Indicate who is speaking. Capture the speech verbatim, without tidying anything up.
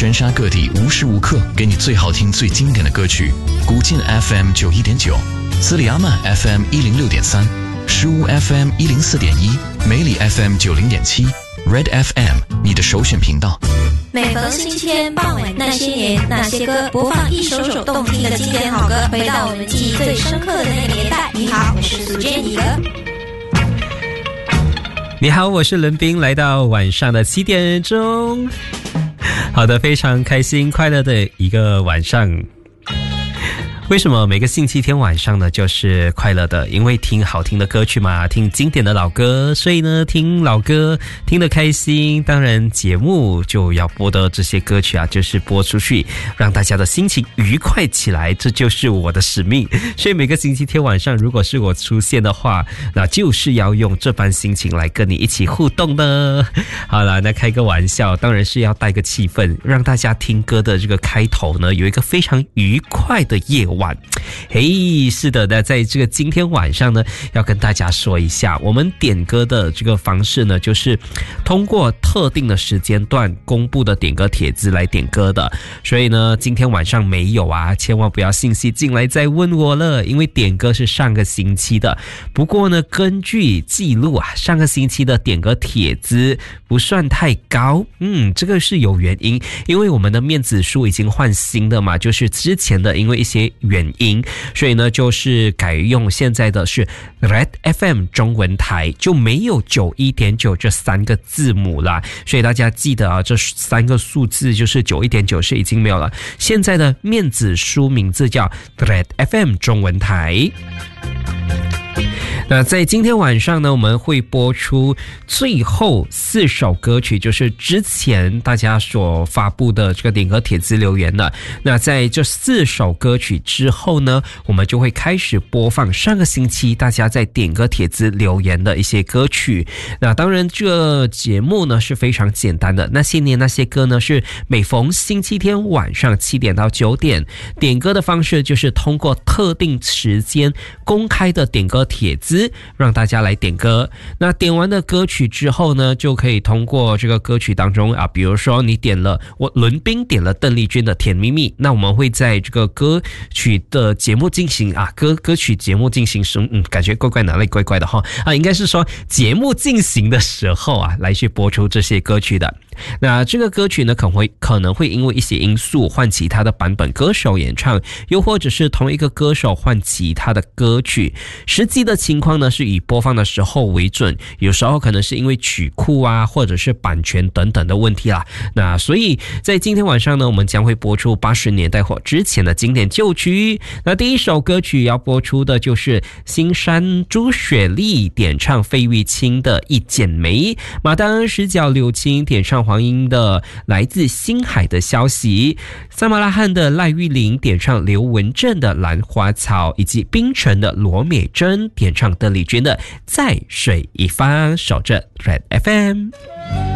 Speaker 1: 全沙各地无时无刻给你最好听最经典的歌曲。古晋 F M 九一点九，斯里阿曼 F M 一零六点三，石屋 F M 一零四点一，梅里 F M 九零点七 ，Red F M 你的首选频道。
Speaker 2: 每逢星期天傍晚，那些年那些歌，播放一首首动听的经典好歌，回到我们记忆最深刻的那个年代。你好，我是苏建怡哥。
Speaker 3: 你好，我是伦斌，来到晚上的七点钟。好的，非常开心快乐的一个晚上。为什么每个星期天晚上呢就是快乐的？因为听好听的歌曲嘛，听经典的老歌，所以呢听老歌听得开心，当然节目就要播的这些歌曲啊，就是播出去让大家的心情愉快起来，这就是我的使命。所以每个星期天晚上如果是我出现的话，那就是要用这般心情来跟你一起互动的。好了，那开个玩笑，当然是要带个气氛，让大家听歌的这个开头呢有一个非常愉快的夜晚。嘿，是的，那在这个今天晚上呢，要跟大家说一下，我们点歌的这个方式呢，就是通过特定的时间段公布的点歌帖子来点歌的。所以呢，今天晚上没有啊，千万不要信息进来再问我了，因为点歌是上个星期的。不过呢，根据记录啊，上个星期的点歌帖子不算太高，嗯，这个是有原因，因为我们的面子书已经换新的嘛，就是之前的因为一些原因，所以呢就是改用现在的是 Red F M 中文台，就没有九一点九这三个字母啦，所以大家记得啊，这三个数字就是九一点九是已经没有了，现在的面子书名字叫 Red F M 中文台。那在今天晚上呢，我们会播出最后四首歌曲，就是之前大家所发布的这个点歌帖子留言的。那在这四首歌曲之后呢，我们就会开始播放上个星期大家在点歌帖子留言的一些歌曲。那当然这个节目呢是非常简单的，那些年那些歌呢是每逢星期天晚上七点到九点，点歌的方式就是通过特定时间公开的点歌帖子让大家来点歌。那点完的歌曲之后呢，就可以通过这个歌曲当中啊，比如说你点了我伦斌点了邓丽君的甜蜜蜜，那我们会在这个歌曲的节目进行啊歌歌曲节目进行时，嗯，感觉怪怪哪里怪怪的哈啊，应该是说节目进行的时候啊，来去播出这些歌曲的。那这个歌曲呢，可能会可能会因为一些因素换其他的版本歌手演唱，又或者是同一个歌手换其他的歌曲。实际的情况呢是以播放的时候为准，有时候可能是因为曲库啊，或者是版权等等的问题啦。那所以在今天晚上呢，我们将会播出八十年代或之前的经典旧曲。那第一首歌曲要播出的就是新山朱雪莉点唱费玉清的《一剪梅》，马当石角柳青点唱黄英的来自星海的消息，萨马拉汉的赖玉玲点唱刘文正的兰花草，以及槟城的罗美珍点唱邓丽君的在水一方。守着 Red F M。